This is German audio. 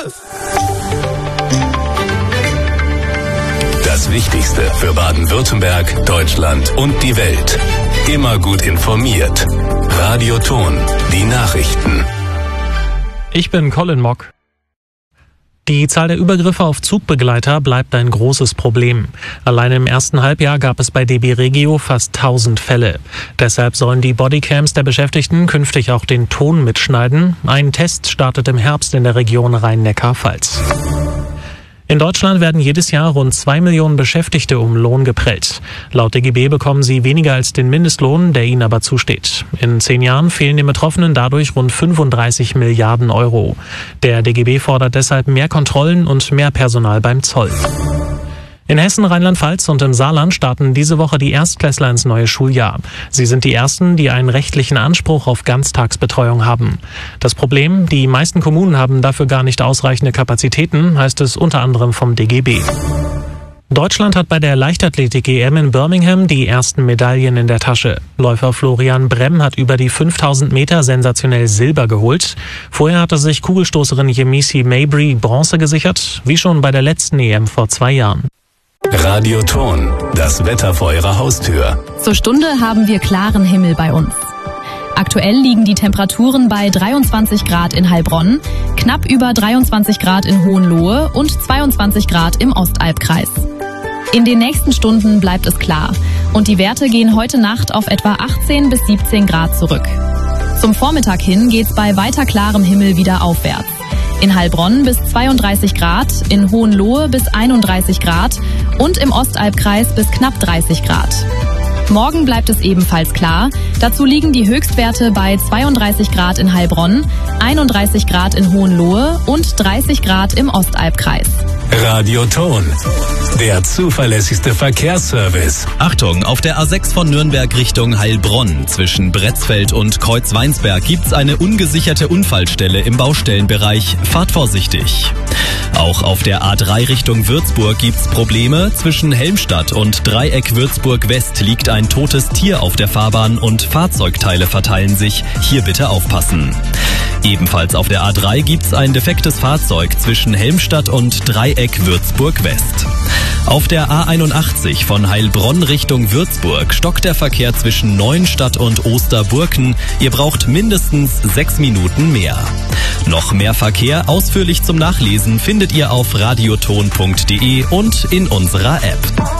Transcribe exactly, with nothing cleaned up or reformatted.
Das Wichtigste für Baden-Württemberg, Deutschland und die Welt. Immer gut informiert. Radio Ton, die Nachrichten. Ich bin Colin Mock. Die Zahl der Übergriffe auf Zugbegleiter bleibt ein großes Problem. Allein im ersten Halbjahr gab es bei D B Regio fast tausend Fälle. Deshalb sollen die Bodycams der Beschäftigten künftig auch den Ton mitschneiden. Ein Test startet im Herbst in der Region Rhein-Neckar-Pfalz. In Deutschland werden jedes Jahr rund zwei Millionen Beschäftigte um Lohn geprellt. Laut D G B bekommen sie weniger als den Mindestlohn, der ihnen aber zusteht. In zehn Jahren fehlen den Betroffenen dadurch rund fünfunddreißig Milliarden Euro. Der D G B fordert deshalb mehr Kontrollen und mehr Personal beim Zoll. In Hessen, Rheinland-Pfalz und im Saarland starten diese Woche die Erstklässler ins neue Schuljahr. Sie sind die ersten, die einen rechtlichen Anspruch auf Ganztagsbetreuung haben. Das Problem, die meisten Kommunen haben dafür gar nicht ausreichende Kapazitäten, heißt es unter anderem vom D G B. Deutschland hat bei der Leichtathletik-E M in Birmingham die ersten Medaillen in der Tasche. Läufer Florian Bremm hat über die fünftausend Meter sensationell Silber geholt. Vorher hatte sich Kugelstoßerin Yemisi Mabry Bronze gesichert, wie schon bei der letzten E M vor zwei Jahren. Radio Ton, das Wetter vor Ihrer Haustür. Zur Stunde haben wir klaren Himmel bei uns. Aktuell liegen die Temperaturen bei dreiundzwanzig Grad in Heilbronn, knapp über dreiundzwanzig Grad in Hohenlohe und zweiundzwanzig Grad im Ostalbkreis. In den nächsten Stunden bleibt es klar und die Werte gehen heute Nacht auf etwa achtzehn bis siebzehn Grad zurück. Zum Vormittag hin geht's bei weiter klarem Himmel wieder aufwärts. In Heilbronn bis zweiunddreißig Grad, in Hohenlohe bis einunddreißig Grad und im Ostalbkreis bis knapp dreißig Grad. Morgen bleibt es ebenfalls klar. Dazu liegen die Höchstwerte bei zweiunddreißig Grad in Heilbronn, einunddreißig Grad in Hohenlohe und dreißig Grad im Ostalbkreis. Radio Ton, der zuverlässigste Verkehrsservice. Achtung, auf der A sechs von Nürnberg Richtung Heilbronn zwischen Bretzfeld und Kreuzweinsberg gibt's eine ungesicherte Unfallstelle im Baustellenbereich. Fahrt vorsichtig. Auch auf der A drei Richtung Würzburg gibt's Probleme. Zwischen Helmstadt und Dreieck Würzburg West liegt ein totes Tier auf der Fahrbahn und Fahrzeugteile verteilen sich. Hier bitte aufpassen. Ebenfalls auf der A drei gibt's ein defektes Fahrzeug zwischen Helmstadt und Dreieck Würzburg West. Auf der A einundachtzig von Heilbronn Richtung Würzburg stockt der Verkehr zwischen Neuenstadt und Osterburken. Ihr braucht mindestens sechs Minuten mehr. Noch mehr Verkehr ausführlich zum Nachlesen findet ihr auf radioton punkt de und in unserer App.